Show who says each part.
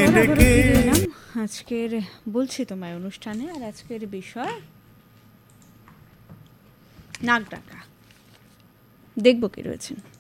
Speaker 1: আবারও ফিরে এলাম আজকের বলছি তোমায় অনুষ্ঠানে। আর আজকের বিষয় নাক ডাকা। দেখব কি রয়েছেন।